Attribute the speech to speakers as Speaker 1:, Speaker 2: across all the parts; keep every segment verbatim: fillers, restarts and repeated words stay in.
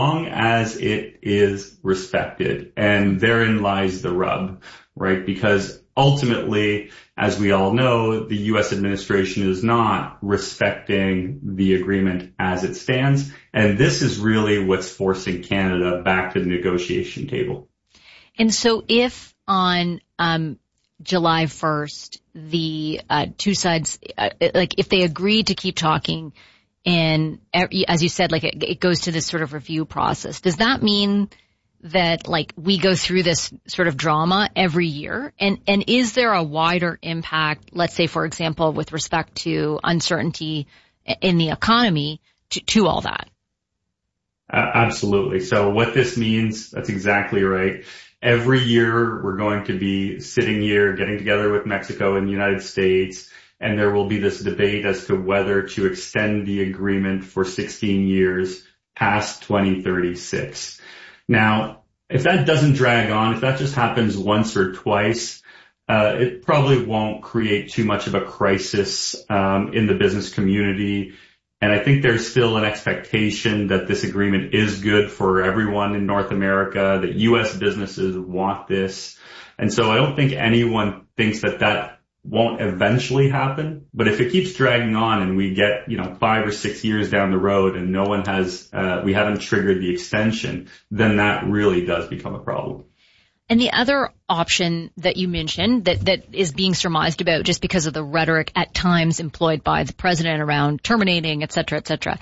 Speaker 1: long as it is respected. And therein lies the rub, right? Because ultimately, as we all know, the U S administration is not respecting the agreement as it stands. And this is really what's forcing Canada back to the negotiation table.
Speaker 2: And so if on um, July first, the uh, two sides, uh, like if they agree to keep talking, and as you said, like it, it goes to this sort of review process, does that mean that like we go through this sort of drama every year? And, and is there a wider impact, let's say, for example, with respect to uncertainty in the economy to, to all that?
Speaker 1: Uh, absolutely. So what this means, that's exactly right. Every year we're going to be sitting here getting together with Mexico and the United States, and there will be this debate as to whether to extend the agreement for sixteen years past twenty thirty-six. Now, if that doesn't drag on, if that just happens once or twice, uh, it probably won't create too much of a crisis um, in the business community. And I think there's still an expectation that this agreement is good for everyone in North America, that U S businesses want this. And so I don't think anyone thinks that that won't eventually happen. But if it keeps dragging on and we get, you know, five or six years down the road and no one has, uh, we haven't triggered the extension, then that really does become a problem.
Speaker 2: And the other option that you mentioned that, that is being surmised about just because of the rhetoric at times employed by the president around terminating, et cetera, et cetera,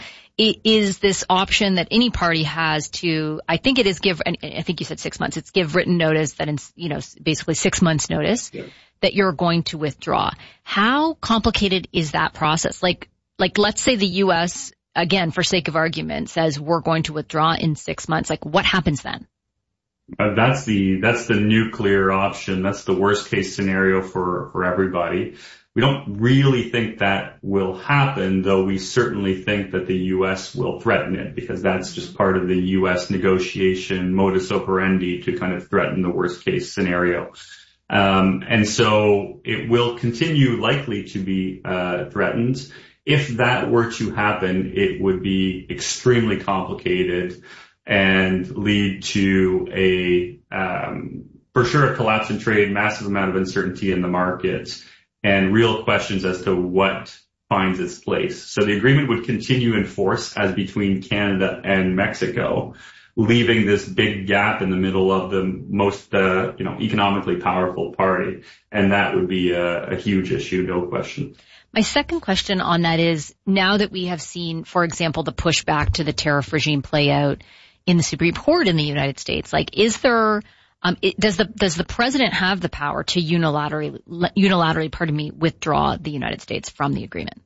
Speaker 2: is this option that any party has to, I think it is give, I think you said six months, it's give written notice that, in, you know, basically six months notice yeah. that you're going to withdraw. How complicated is that process? Like, like let's say the U S, again, for sake of argument, says we're going to withdraw in six months. Like what happens then?
Speaker 1: Uh, that's the, that's the nuclear option. That's the worst case scenario for, for everybody. We don't really think that will happen, though we certainly think that the U S will threaten it because that's just part of the U S negotiation modus operandi to kind of threaten the worst case scenario. Um, and so it will continue likely to be, uh, threatened. If that were to happen, it would be extremely complicated and lead to a, um, for sure a collapse in trade, massive amount of uncertainty in the markets, and real questions as to what finds its place. So the agreement would continue in force as between Canada and Mexico, leaving this big gap in the middle of the most, uh, you know, economically powerful party. And that would be a, a huge issue, no question.
Speaker 2: My second question on that is, now that we have seen, for example, the pushback to the tariff regime play out in the Supreme Court in the United States, like, is there, um, it, does the, does the president have the power to unilaterally, unilaterally, pardon me, withdraw the United States from the agreement?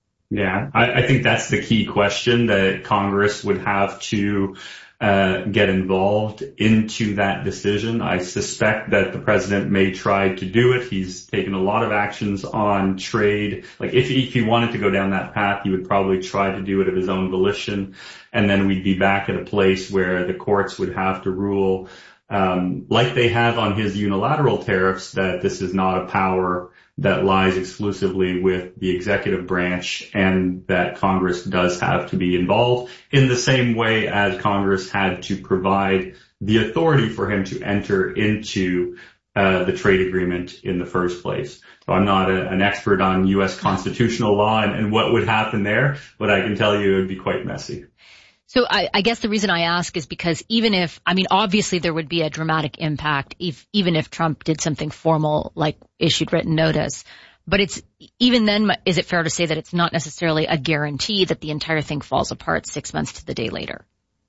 Speaker 1: Yeah, I, I think that's the key question that Congress would have to uh get involved into that decision. I suspect that the president may try to do it. He's taken a lot of actions on trade. Like if he, if he wanted to go down that path, he would probably try to do it of his own volition. And then we'd be back at a place where the courts would have to rule, um, like they have on his unilateral tariffs, that this is not a power that lies exclusively with the executive branch and that Congress does have to be involved in the same way as Congress had to provide the authority for him to enter into uh, the trade agreement in the first place. So I'm not a, an expert on U S constitutional law and, and what would happen there, but I can tell you it would be quite messy.
Speaker 2: So I, I guess the reason I ask is because even if, I mean, obviously there would be a dramatic impact if, even if Trump did something formal like issued written notice. But it's, even then, is it fair to say that it's not necessarily a guarantee that the entire thing falls apart six months to the day later?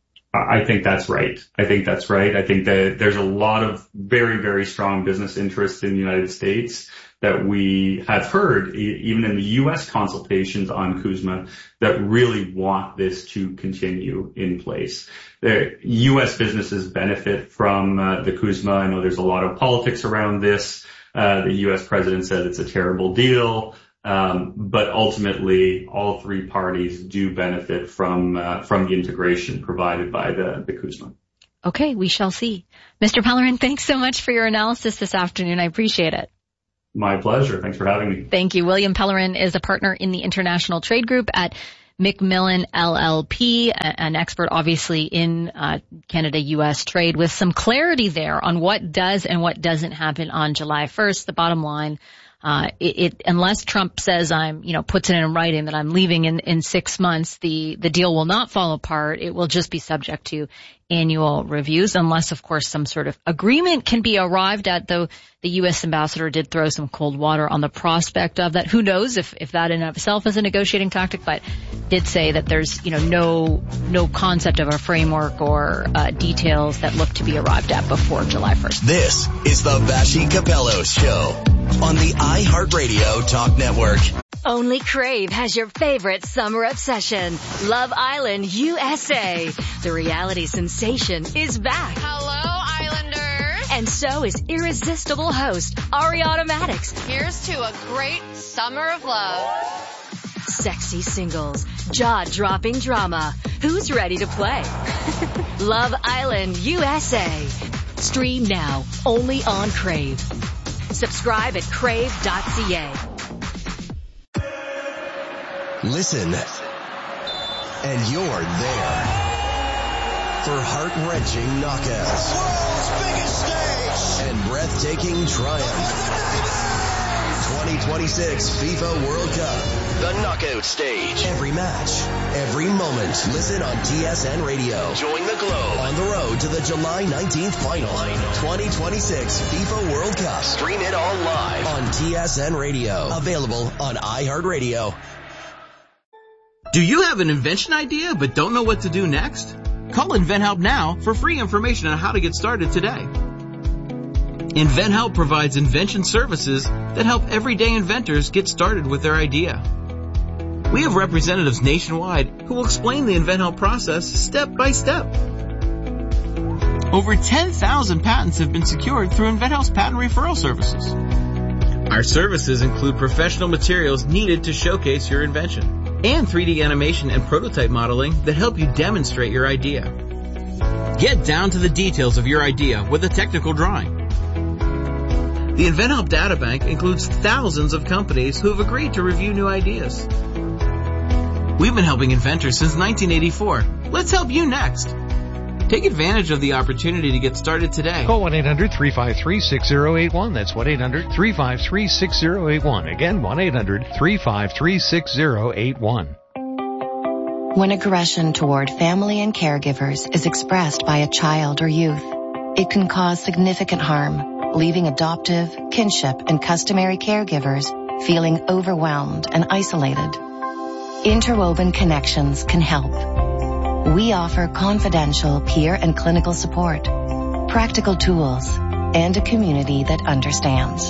Speaker 1: I think that's right. I think that's right. I think that there's a lot of very, very strong business interests in the United States that we have heard, even in the U S consultations on CUSMA, that really want this to continue in place. The U S businesses benefit from uh, the CUSMA. I know there's a lot of politics around this. Uh, the U S president said it's a terrible deal. Um, but ultimately, all three parties do benefit from uh, from the integration provided by the, the CUSMA.
Speaker 2: Okay, we shall see. Mister Pellerin, thanks so much for your analysis this afternoon. I appreciate it.
Speaker 1: My pleasure. Thanks for having me.
Speaker 2: Thank you. William Pellerin is a partner in the International Trade Group at McMillan L L P, an expert obviously in uh, Canada-U S trade, with some clarity there on what does and what doesn't happen on July first. The bottom line, Uh, it, it, unless Trump says I'm, you know, puts it in writing that I'm leaving in, in six months, the, the deal will not fall apart. It will just be subject to annual reviews, unless, of course, some sort of agreement can be arrived at, though the U S ambassador did throw some cold water on the prospect of that. Who knows if, if that in itself is a negotiating tactic, but did say that there's, you know, no, no concept of a framework or, uh, details that look to be arrived at before July first.
Speaker 3: This is the Vassy Capello Show on the iHeartRadio Talk Network.
Speaker 4: Only Crave has your favorite summer obsession, Love Island U S A. The reality sensation is back.
Speaker 5: Hello, Islanders.
Speaker 4: And so is irresistible host Ariana Maddox.
Speaker 5: Here's to a great summer of love.
Speaker 4: Sexy singles, jaw-dropping drama. Who's ready to play? Love Island U S A. Stream now, only on Crave. Subscribe at crave dot c a.
Speaker 3: Listen, and you're there for heart-wrenching knockouts,
Speaker 6: world's biggest stage,
Speaker 3: and breathtaking triumph. twenty twenty-six FIFA World Cup, the knockout stage. Every match, every moment. Listen on T S N Radio. Join the Globe on the road to the July nineteenth final. twenty twenty-six FIFA World Cup. Stream it all live on T S N Radio. Available on iHeartRadio.
Speaker 7: Do you have an invention idea but don't know what to do next? Call InventHelp now for free information on how to get started today. InventHelp provides invention services that help everyday inventors get started with their idea. We have representatives nationwide who will explain the InventHelp process step by step. Over ten thousand patents have been secured through InventHelp's patent referral services. Our services include professional materials needed to showcase your invention and three D animation and prototype modeling that help you demonstrate your idea. Get down to the details of your idea with a technical drawing. The InventHelp Databank includes thousands of companies who have agreed to review new ideas. We've been helping inventors since nineteen eighty-four. Let's help you next. Take advantage of the opportunity to get started today.
Speaker 8: Call one eight hundred three five three six zero eight one. That's one eight hundred three five three six zero eight one. Again, one eight hundred three five three six zero eight one.
Speaker 9: When aggression toward family and caregivers is expressed by a child or youth, it can cause significant harm, leaving adoptive, kinship, and customary caregivers feeling overwhelmed and isolated. Interwoven Connections can help. We offer confidential peer and clinical support, practical tools, and a community that understands.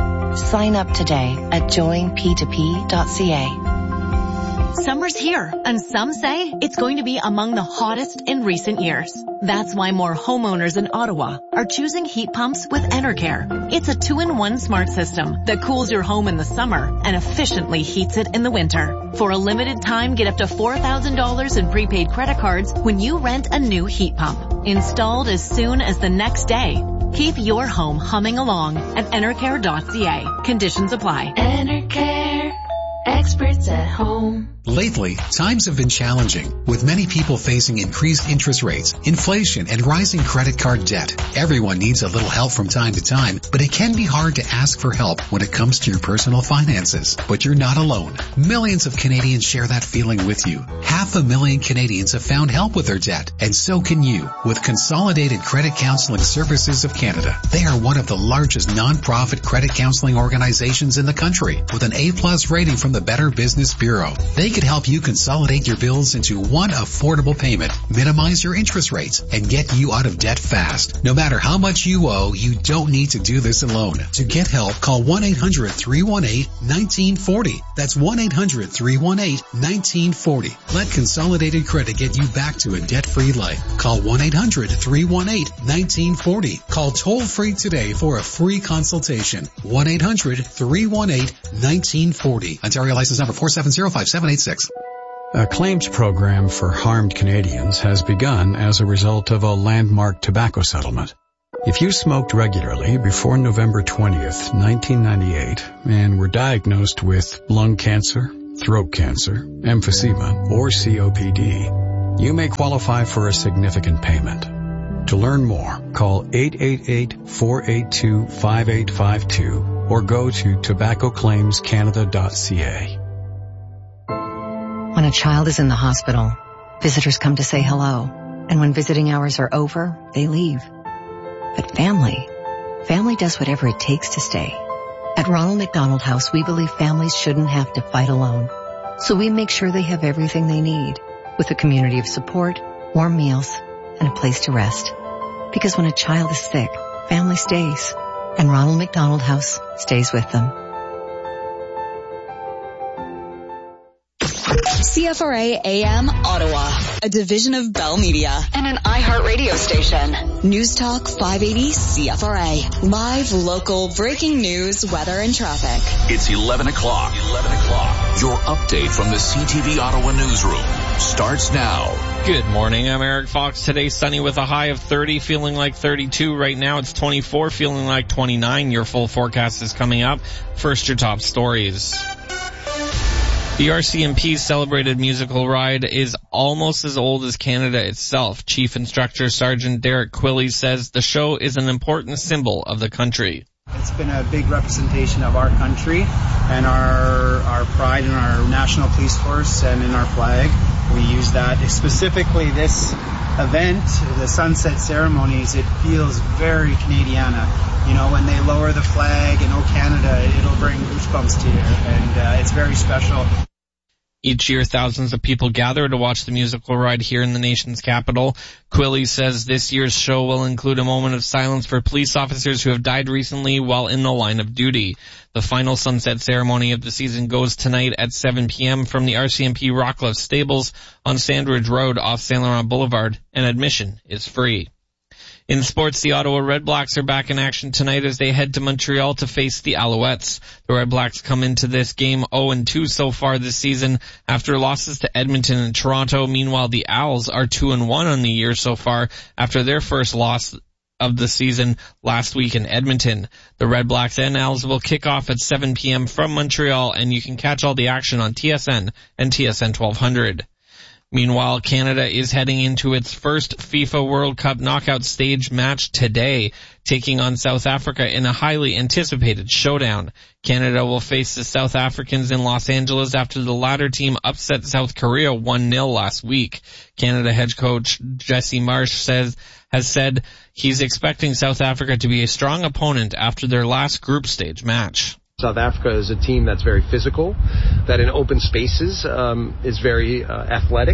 Speaker 9: Sign up today at join p two p dot c a.
Speaker 10: Summer's here, and some say it's going to be among the hottest in recent years. That's why more homeowners in Ottawa are choosing heat pumps with Enercare. It's a two-in-one smart system that cools your home in the summer and efficiently heats it in the winter. For a limited time, get up to four thousand dollars in prepaid credit cards when you rent a new heat pump. Installed as soon as the next day. Keep your home humming along at enercare dot c a. Conditions apply.
Speaker 11: Enercare. Experts at home.
Speaker 12: Lately, times have been challenging, with many people facing increased interest rates, inflation, and rising credit card debt. Everyone needs a little help from time to time, but it can be hard to ask for help when it comes to your personal finances. But you're not alone. Millions of Canadians share that feeling with you. Half a million Canadians have found help with their debt, and so can you, with Consolidated Credit Counseling Services of Canada. They are one of the largest non-profit credit counseling organizations in the country, with an A-plus rating from the Better Business Bureau. They could help you consolidate your bills into one affordable payment, minimize your interest rates, and get you out of debt fast. No matter how much you owe, you don't need to do this alone. To get help, call one eight hundred three one eight one nine four zero. That's one eight hundred three one eight one nine four zero. Let Consolidated Credit get you back to a debt-free life. Call one eight hundred three one eight one nine four zero. Call toll-free today for a free consultation. one eight hundred three one eight one nine four zero. Ontario license number four seven zero five seven eight six.
Speaker 13: A claims program for harmed Canadians has begun as a result of a landmark tobacco settlement. If you smoked regularly before November twentieth, nineteen ninety-eight, and were diagnosed with lung cancer, throat cancer, emphysema, or C O P D, you may qualify for a significant payment. To learn more, call eight eight eight, four eight two, five eight five two or go to tobacco claims canada dot c a.
Speaker 9: When a child is in the hospital, visitors come to say hello, and when visiting hours are over, they leave. But family, family does whatever it takes to stay. At Ronald McDonald House, we believe families shouldn't have to fight alone. So we make sure they have everything they need, with a community of support, warm meals, and a place to rest. Because when a child is sick, family stays, and Ronald McDonald House stays with them.
Speaker 14: C F R A A M Ottawa, a division of Bell Media and an iHeart radio station. News Talk five eighty C F R A. Live, local, breaking news, weather, and traffic.
Speaker 3: It's eleven o'clock. eleven o'clock. Your update from the C T V Ottawa newsroom starts now.
Speaker 7: Good morning. I'm Eric Fox. Today sunny with a high of thirty, feeling like thirty-two. Right now it's twenty-four, feeling like twenty-nine. Your full forecast is coming up. First, your top stories. The R C M P's celebrated musical ride is almost as old as Canada itself. Chief Instructor Sergeant Derek Quilley says the show is an important symbol of the country.
Speaker 15: It's been a big representation of our country and our our pride in our National Police Force and in our flag. We use that. Specifically this event, the sunset ceremonies, it feels very Canadiana. You know, when they lower the flag in O Canada, it'll bring goosebumps to you, and uh, it's very special.
Speaker 7: Each year, thousands of people gather to watch the musical ride here in the nation's capital. Quilley says this year's show will include a moment of silence for police officers who have died recently while in the line of duty. The final sunset ceremony of the season goes tonight at seven p.m. from the R C M P Rockcliffe Stables on Sandridge Road off Saint Laurent Boulevard, and admission is free. In sports, the Ottawa Redblacks are back in action tonight as they head to Montreal to face the Alouettes. The Redblacks come into this game oh and two so far this season after losses to Edmonton and Toronto. Meanwhile, the Owls are two and one on the year so far after their first loss of the season last week in Edmonton. The Redblacks and Owls will kick off at seven p.m. from Montreal, and you can catch all the action on T S N and T S N twelve hundred. Meanwhile, Canada is heading into its first FIFA World Cup knockout stage match today, taking on South Africa in a highly anticipated showdown. Canada will face the South Africans in Los Angeles after the latter team upset South Korea one nil last week. Canada head coach Jesse Marsh says has said he's expecting South Africa to be a strong opponent after their last group stage match.
Speaker 16: South Africa is a team that's very physical, that in open spaces um, is very uh, athletic,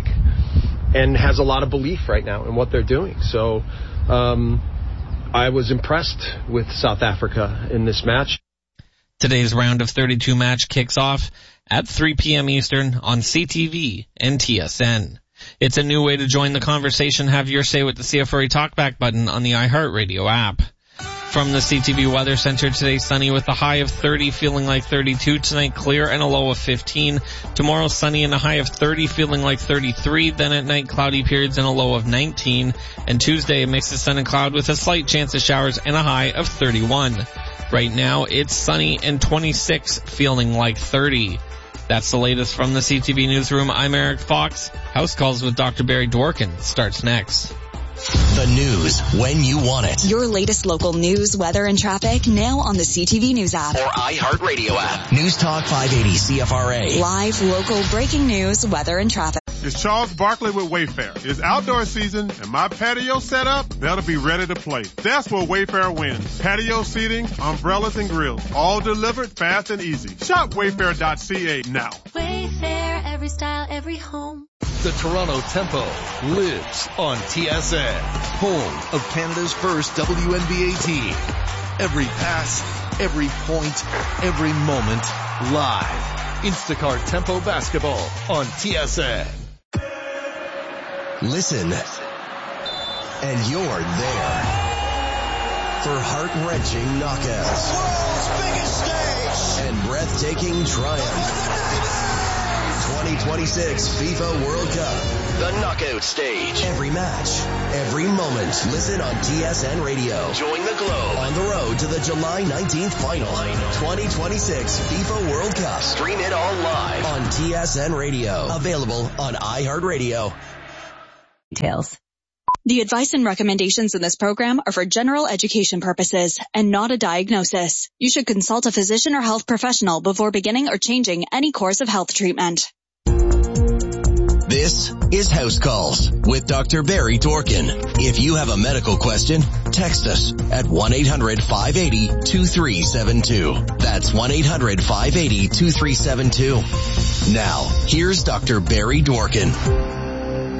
Speaker 16: and has a lot of belief right now in what they're doing. So um, I was impressed with South Africa in this match.
Speaker 7: Today's round of thirty-two match kicks off at three p.m. Eastern on C T V and T S N. It's a new way to join the conversation. Have your say with the C F R A Talkback button on the iHeartRadio app. From the C T V Weather Center, today sunny with a high of thirty, feeling like thirty-two. Tonight clear and a low of fifteen. Tomorrow sunny and a high of thirty, feeling like thirty-three. Then at night cloudy periods and a low of nineteen. And Tuesday a mix of sun and cloud with a slight chance of showers and a high of thirty-one. Right now it's sunny and twenty-six, feeling like thirty. That's the latest from the C T V Newsroom. I'm Eric Fox. House Calls with Doctor Barry Dworkin starts next.
Speaker 3: The news when you want it.
Speaker 14: Your latest local news, weather, and traffic now on the C T V News app.
Speaker 3: Or iHeartRadio app. News Talk five eighty C F R A.
Speaker 14: Live, local, breaking news, weather, and traffic.
Speaker 17: It's Charles Barkley with Wayfair. It's outdoor season and my patio set up, that'll be ready to play. That's where Wayfair wins. Patio seating, umbrellas, and grills. All delivered fast and easy. Shop wayfair dot c a now.
Speaker 11: Wayfair, every style, every home.
Speaker 3: The Toronto Tempo lives on T S N, home of Canada's first W N B A team. Every pass, every point, every moment, live. Instacart Tempo Basketball on T S N. Listen, and you're there for heart-wrenching knockouts.
Speaker 6: World's biggest stage.
Speaker 3: And breathtaking triumph. twenty twenty-six FIFA World Cup. The Knockout Stage. Every match, every moment. Listen on T S N Radio. Join the Globe on the road to the July nineteenth final. twenty twenty-six FIFA World Cup. Stream it all live on T S N Radio. Available on iHeartRadio.
Speaker 14: Details. The advice and recommendations in this program are for general education purposes and not a diagnosis. You should consult a physician or health professional before beginning or changing any course of health treatment.
Speaker 3: This is House Calls with Doctor Barry Dorkin. If you have a medical question, text us at one eight hundred five eight zero two three seven two. That's one eight hundred five eight zero two three seven two. Now, here's Doctor Barry Dorkin.